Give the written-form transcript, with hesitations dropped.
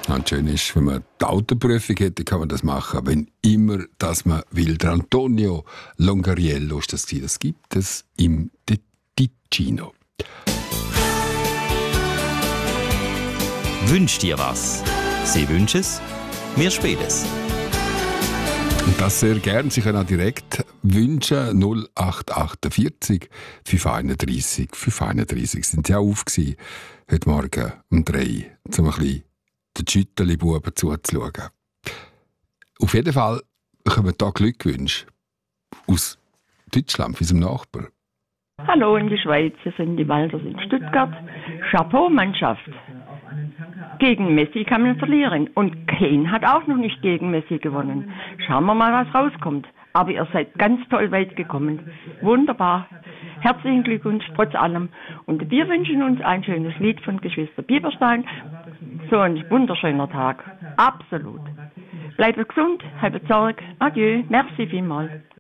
Und schön ist, wenn man die Autoprüfung hätte, kann man das machen, wenn immer, dass man will. Der Antonio Longariello ist das. Das gibt es im Ticino. Wünsch dir was? Sie wünschen es, wir spielen es. Und das sehr gern. Sie können auch direkt wünschen. 0848 531 531. Sind Sie auch auf gewesen, heute Morgen um 3 um ein bisschen den Schütteli-Buben zuzuschauen. Auf jeden Fall kommen da Glückwünsche aus Deutschland, von unserem Nachbar. Hallo in die Schweiz, wir sind die Walders in Stuttgart. Chapeau-Mannschaft. Gegen Messi kann man verlieren. Und Kane hat auch noch nicht gegen Messi gewonnen. Schauen wir mal, was rauskommt. Aber ihr seid ganz toll weit gekommen. Wunderbar. Herzlichen Glückwunsch, trotz allem. Und wir wünschen uns ein schönes Lied von Geschwister Bieberstein. So ein wunderschöner Tag. Absolut. Bleibt gesund, haltet Sorge. Adieu. Merci vielmals.